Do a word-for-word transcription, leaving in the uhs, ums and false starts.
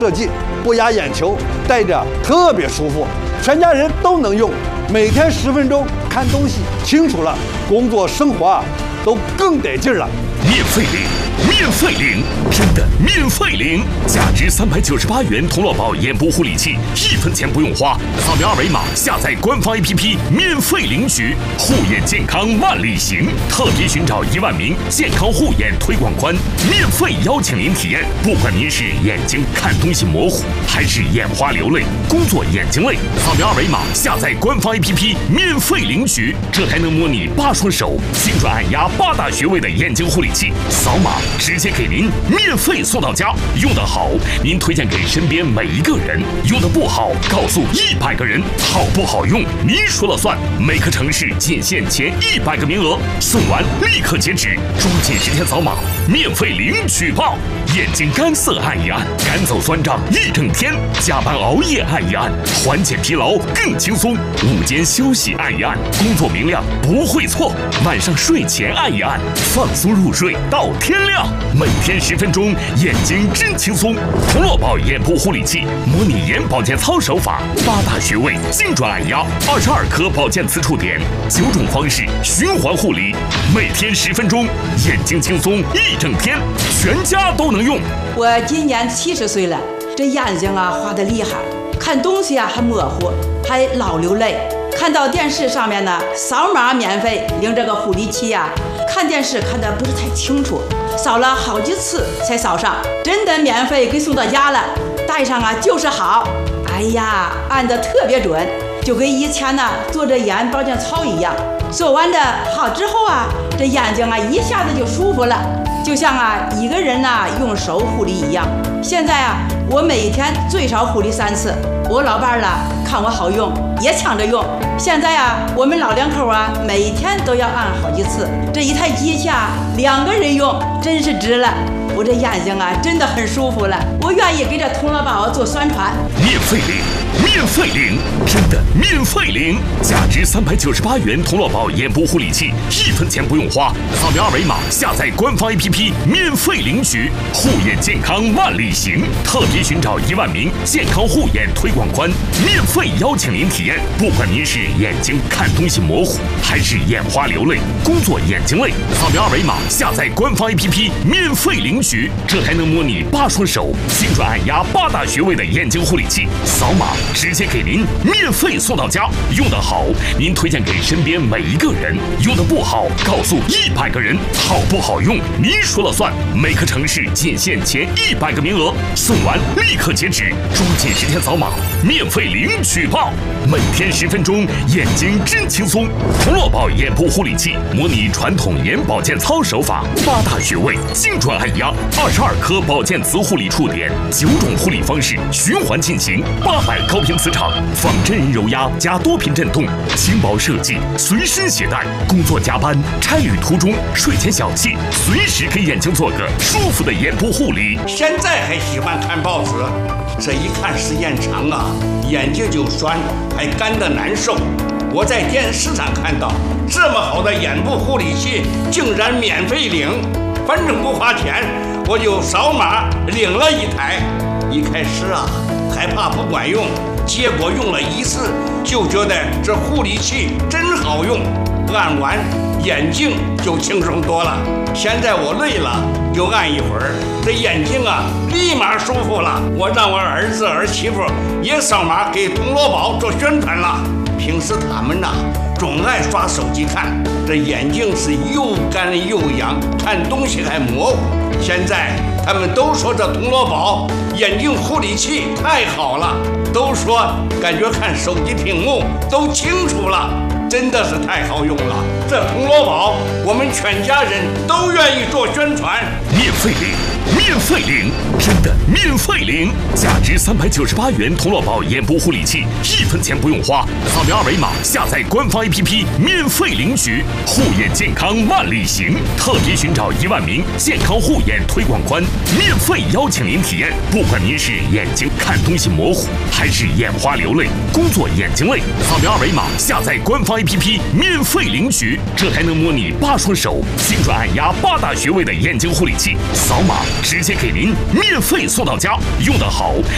设计不压眼球，戴着特别舒服，全家人都能用。每天十分钟看东西清楚了，工作生活啊都更得劲了。 免费领，免费领，真的免费领！价值三百九十八元童乐宝眼部护理器，一分钱不用花，扫描二维码下载官方 A P P 免费领取。护眼健康万里行，特别寻找一万名健康护眼推广官，免费邀请您体验。不管您是眼睛看东西模糊，还是眼花流泪、工作眼睛累，扫描二维码下载官方 A P P 免费领取。这还能模拟八双手精准按压八大穴位的眼睛护理器，扫码直接给您免费送到家。用得好，您推荐给身边每一个人；用得不好，告诉一百个人。好不好用，您说了算。每个城市仅限前一百个名额，送完立刻截止，抓紧时间扫码，免费领取吧！眼睛干涩按一按，赶走酸胀一整天；加班熬夜按一按，缓解疲劳更轻松；午间休息按一按，工作明亮不会错；晚上睡前按一按，放松入睡到天亮。每天十分钟，眼睛真轻松。童乐宝眼部护理器模拟眼保健操手法，八大穴位精准按压，二十二颗保健磁触点，九种方式循环护理，每天十分钟，眼睛轻松一整天，全家都能用。 我今年七十岁了，这眼睛啊花得厉害，看东西啊还模糊，还老流泪。看到电视上面呢，扫码免费领这个护理器呀、啊，看电视看得不是太清楚，扫了好几次才扫上，真的免费给送到家了，戴上啊就是好。哎呀，按得特别准，就跟以前呢做这眼保健操一样。做完的好之后啊，这眼睛啊一下子就舒服了，就像啊一个人呐用手护理一样。现在啊，我每天最少护理三次。我老伴儿了看我好用，也抢着用。现在啊，我们老两口啊，每天都要按好几次。这一台机器啊，两个人用真是值了。我这眼睛啊，真的很舒服了。我愿意给这童乐宝做宣传。 免费领，免费领，真的免费领！价值三百九十八元童乐宝眼部护理器，一分钱不用花，扫描二维码下载官方 A P P 免费领取。护眼健康万里行，特别寻找一万名健康护眼推广官，免费邀请您体验。不管您是眼睛看东西模糊，还是眼花流泪、工作眼睛累，扫描二维码下载官方 A P P 免费领取。这还能模拟八双手精准按压八大穴位的眼睛护理器，扫码直接给您免费送到家。用得好，您推荐给身边每一个人；用得不好，告诉一百个人。好不好用，您说了算。每个城市仅限前一百个名额，送完立刻截止，抓紧时间扫码，免费领取吧！每天十分钟，眼睛真轻松。童乐宝眼部护理器模拟传统眼保健操手法，八大穴位精准按压，二十二颗保健磁护理触点，九种护理方式循环进行，八百高频磁场，仿真人揉压加多频震动，轻薄设计，随身携带。工作加班、差旅途中、睡前小憩，随时给眼睛做个舒服的眼部护理。 现在还喜欢看报纸，这一看时间长啊，眼睛就酸，还干得难受。我在电视上看到这么好的眼部护理器，竟然免费领，反正不花钱，我就扫码领了一台。一开始啊，害怕不管用，结果用了一次就觉得这护理器真好用，按完眼睛就轻松多了。现在我累了就按一会儿，这眼睛啊立马舒服了。我让我儿子儿媳妇也扫码给童乐宝做宣传了。平时他们呐、啊、总爱刷手机看，这眼睛是又干又痒，看东西还模糊。现在他们都说这童乐宝眼睛护理器太好了，都说感觉看手机屏幕都清楚了，真的是太好用了。这童乐宝我们全家人都愿意做宣传。 免费领，免费领，真的免费领！价值三百九十八元童乐宝眼部护理器，一分钱不用花，扫描二维码下载官方 A P P 免费领取。护眼健康万里行，特别寻找一万名健康护眼推广官，免费邀请您体验。不管您是眼睛看东西模糊，还是眼花流泪、工作眼睛累，扫描二维码下载官方 A P P 免费领取。这还能模拟八双手精准按压八大穴位的眼睛护理器，扫码直接给您免费送到家。用得好，